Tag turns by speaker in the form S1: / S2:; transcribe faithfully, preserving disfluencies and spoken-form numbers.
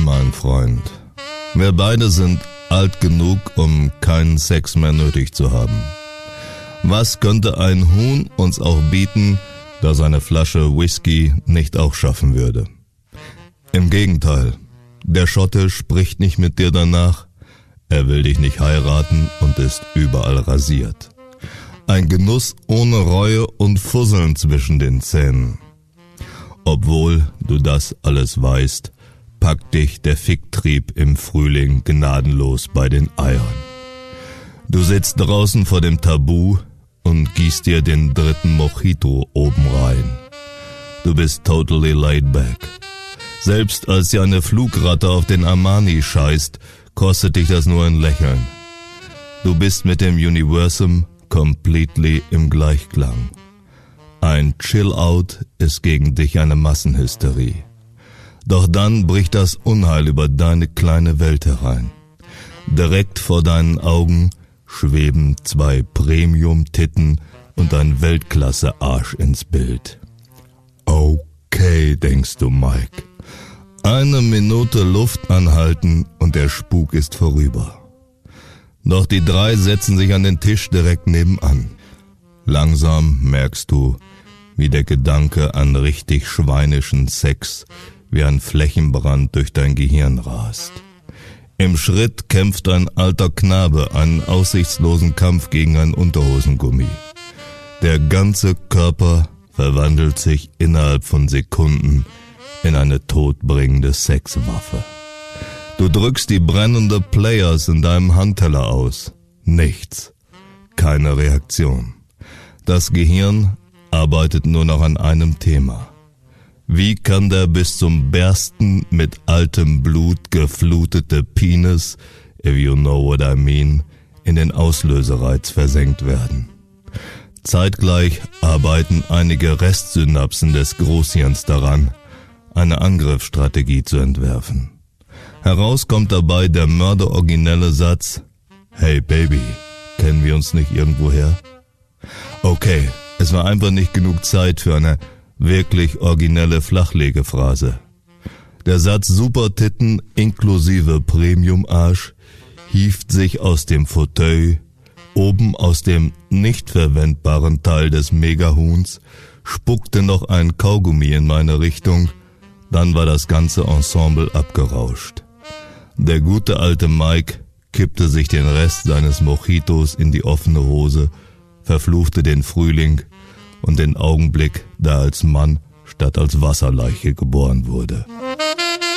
S1: mein Freund. Wir beide sind alt genug, um keinen Sex mehr nötig zu haben. Was könnte ein Huhn uns auch bieten, das eine Flasche Whisky nicht auch schaffen würde? Im Gegenteil, der Schotte spricht nicht mit dir danach, er will dich nicht heiraten und ist überall rasiert. Ein Genuss ohne Reue und Fusseln zwischen den Zähnen. Obwohl du das alles weißt, packt dich der Ficktrieb im Frühling gnadenlos bei den Eiern. Du sitzt draußen vor dem Tabu und gießt dir den dritten Mojito oben rein. Du bist totally laid back. Selbst als dir eine Flugratte auf den Armani scheißt, kostet dich das nur ein Lächeln. Du bist mit dem Universum completely im Gleichklang. Ein Chill-Out ist gegen dich eine Massenhysterie. Doch dann bricht das Unheil über deine kleine Welt herein. Direkt vor deinen Augen schweben zwei Premium-Titten und ein Weltklasse-Arsch ins Bild. Okay, denkst du, Mike. Eine Minute Luft anhalten und der Spuk ist vorüber. Doch die drei setzen sich an den Tisch direkt nebenan. Langsam merkst du, wie der Gedanke an richtig schweinischen Sex wie ein Flächenbrand durch dein Gehirn rast. Im Schritt kämpft ein alter Knabe einen aussichtslosen Kampf gegen ein Unterhosengummi. Der ganze Körper verwandelt sich innerhalb von Sekunden in eine todbringende Sexwaffe. Du drückst die brennende Players in deinem Handteller aus. Nichts. Keine Reaktion. Das Gehirn arbeitet nur noch an einem Thema. Wie kann der bis zum Bersten mit altem Blut geflutete Penis, if you know what I mean, in den Auslösereiz versenkt werden? Zeitgleich arbeiten einige Restsynapsen des Großhirns daran, eine Angriffsstrategie zu entwerfen. Heraus kommt dabei der mörderoriginelle Satz: Hey Baby, kennen wir uns nicht irgendwoher? Okay, es war einfach nicht genug Zeit für eine wirklich originelle Flachlegephrase. Der Satz Supertitten inklusive Premium-Arsch hieft sich aus dem Fauteuil, oben aus dem nicht verwendbaren Teil des Megahuhns, spuckte noch ein Kaugummi in meine Richtung, dann war das ganze Ensemble abgerauscht. Der gute alte Mike kippte sich den Rest seines Mojitos in die offene Hose, verfluchte den Frühling und den Augenblick, da als Mann statt als Wasserleiche geboren wurde.